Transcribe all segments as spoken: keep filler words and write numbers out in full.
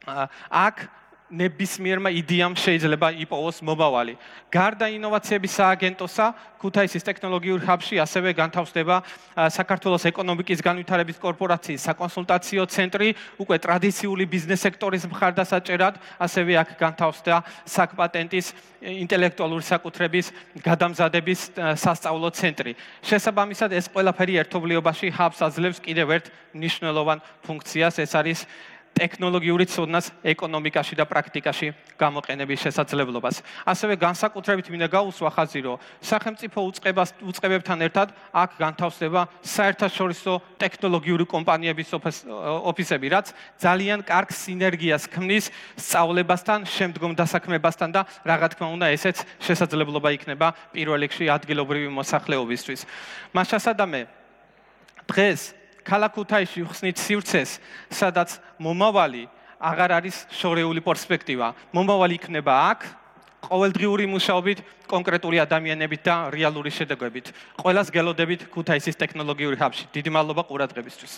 აქ ნებისმიერმა იდეამ შეიძლება იპოვოს მომავალი. გარდა ინოვაციების სააგენტოსა, ქუთაისის ტექნოლოგიური ჰაბში ასევე განთავსდება საქართველოს ეკონომიკის განვითარების კორპორაციის საკონსულტაციო ცენტრი, უკვე ტრადიციული ბიზნეს სექტორის მხარდასაჭერად, ასევე აქ განთავსდა საკპატენტის ინტელექტუალური საკუთრების გადამზადების სასწავლო ცენტრი. შესაბამისად, ეს ყველაფერი ერთობლიობაში ჰაბს აძლევს კიდევ ერთ მნიშვნელოვან ფუნქციას, ეს არის ტექნოლოგიური ცოდნას ეკონომიკაში და პრაქტიკაში გამოყენების შესაძლებლობას. ასევე განსაკუთრებით მინდა გაუსვა ხაზი, რომ სახელმწიფო უწყებებთან ერთად აქ განთავსდება საერთაშორისო ტექნოლოგიური კომპანიების ოფისები, რაც ძალიან კარგ სინერგიას ქმნის სწავლებასთან, შემდგომ დასაქმებასთან და რა თქმა უნდა, ესეც შესაძლებლობა იქნება პირველ რიგში ადგილობრივი მოსახლეობისთვის. მას შესაბამისად, დღეს ქალაქ ქუთაისში ხსნით სივრცეს, სადაც მომავალი აღარ არის შორეული პერსპექტივა. მომავალი იქნება აქ, ყოველდღიური მუშაობით, კონკრეტული ადამიანებით და რეალური შედეგებით. ყველას გელოდებით ქუთაისის ტექნოლოგიური ჰაბში. დიდი მადლობა ყურადღებისთვის.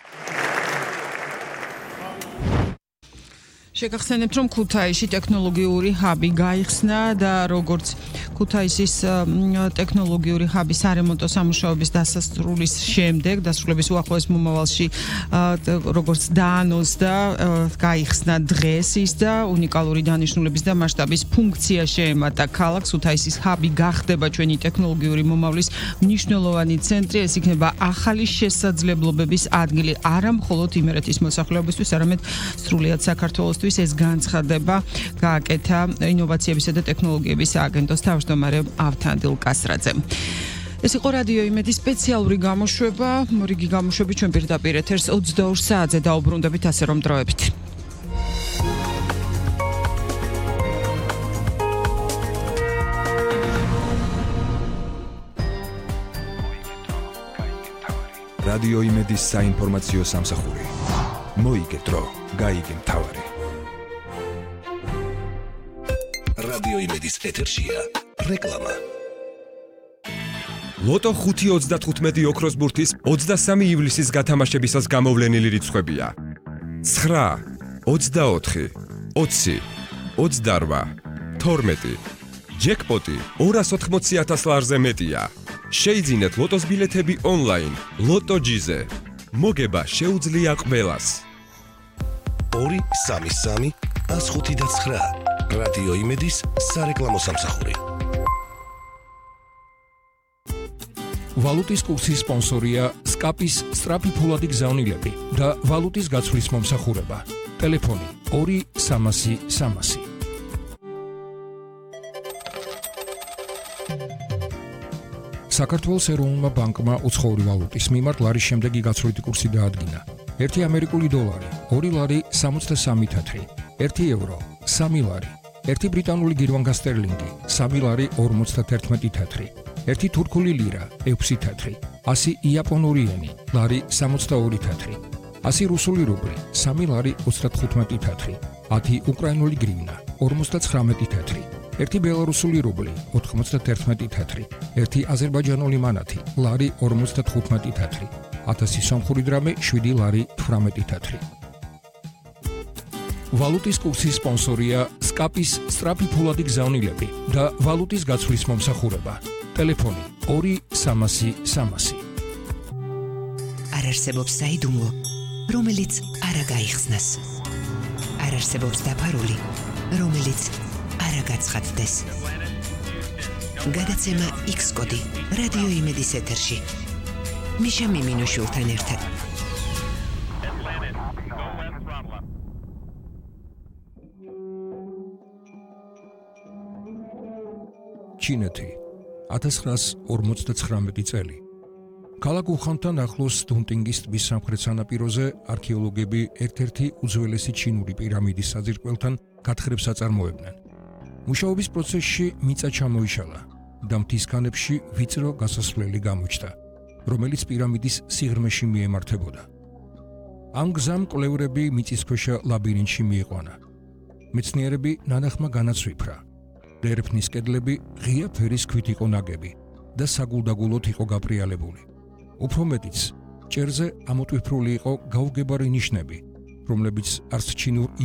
შეგახსენებთ, რომ ქუთაისში ტექნოლოგიური ჰაბი გაიხსნა და როგორც ქუთაისის ტექნოლოგიური ჰაბის სარემონტო სამუშაოების დასასრულის შემდეგ, დასრულების უახლოეს მომავალში როგორც დაანონსდა, გაიხსნა დღეს ის და უნიკალური დანიშნულების და მასშტაბის ფუნქცია შეემატა ქალაქს. ქუთაისის ჰაბი გახდება ჩვენი ტექნოლოგიური მომავლის მნიშვნელოვანი ცენტრი, ეს იქნება ახალი შესაძლებლობების ადგილი არა მხოლოდ იმერეთის მოსახლეობისთვის, არამედ სრულიად საქართველოს ეს განცხადება გააკეთა ინოვაციებისა და ტექნოლოგიების სააგენტოს თავმჯდომარე ავთანდილ კასრაძემ. ეს იყო რადიო იმედის სპეციალური გამოშვება. რიგი გამოშვები ჩვენ პირდაპირ ეთერს ოცდაორ საათზე დაუბრუნდებით, ასე რომ დროებით. რადიო იმედის საინფორმაციო სამსახური. მოიგე დრო, გაიგე მთავარი. რადიო იმედის ეთერშია რეკლამა. ლოტო ხუთი ოცდათხუთმეტი ოქროს ბურთის ოცდასამი ივლისის გათამაშებისას გამოვლენილი რიცხვებია. ცხრა, ოცდაოთხი, ოცი, ოცდარვა, თორმეტი. ჯეკპოტი ორას ოთხმოცი ათას ლარზე მეტია. შეიძინეთ ლოტოს ბილეთები ონლაინ, ლოტო ჯიზე. მოგება შეუძლია ყველას. ორი, სამი, სამი, ას ხუთი და ცხრა. რადიო იმედის სარეკლამო სამსახური. ვალუტის კურსის სპონსორია სკაპის სწრაფი ფულადი გზავნილები და ვალუტის გაცვლის მომსახურება. ტელეფონი ორი სამასი სამასი. საქართველოს ეროვნულმა ბანკმა უცხოური ვალუტის მიმართ ლარის შემდეგი გაცვლითი კურსი დაადგინა. ერთი ამერიკული დოლარი, ორი ლარი სამოცდასამი თეთრი, ერთი ევრო, სამი ლარი, ერთი ბრიტანული გირვანკა სტერლინგი, სამი ლარი ორმოცდათერთმეტი თეთრი, ერთი თურქული ლირა, ექვსი თეთრი, ასი იაპონური ენი, ლარი სამოცდაორი თეთრი, ასი რუსული რუბლი, სამი ლარი ოცდათხუთმეტი თეთრი, ათი უკრაინული გრივნა, ორმოცდაცხრამეტი თეთრი, ერთი ბელარუსული რუბლი, ოთხმოცდათერთმეტი თეთრი, ერთი აზერბაიჯანული მანათი, ლარი ორმოცდათხუთმეტი თეთრი, ათასი სომხური დრამე, შვიდი ლარი თვრამეტი თეთრი. ვალუტის კურსის სპონსორია სკაპის სწრაფი ფულადი გზავნილები და ვალუტის გაცვლის მომსახურება. ტელეფონი ორი სამასი სამასი. არ არსებობს საიდუმლო, რომელიც არ გაიხსნას. არ არსებობს დაფარული, რომელიც არ გაცხადდეს. გადაცემა X კოდი რადიო იმედის ეთერში. მიშა მიმინოშულთან ერთად. ჩინეთი ათას ცხრაას ორმოცდაცხრამეტი წელი. ქალაქ უხანთან ახლოს დუნტინგის ტბის სამხრეთ სანაპიროზე არქეოლოგები ერთ-ერთი უძველესი ჩინური პირამიდის საძირკველთან გათხრებს აწარმოებდნენ. მუშაობის პროცესში მიწა ჩამოიშალა და მთის ქანებში ვიწრო გასასვლელი გამოჩნდა, რომელიც პირამიდის სიღრმეში მიემართებოდა. ამ გზამ კვლევრები მიწისქვეშა ლაბირინთში მიიყვანა. მეცნიერები ნანახმა განაცვიფრა. დერეფნის კედლები ღია ფერის ქვით იყო ნაგები და საგულდაგულოდ იყო გაფრიალებული. უფრო მეტიც, ჭერზე ამოტვიფრული იყო გაუგებარი ნიშნები, რომლებიც არც ჩინურ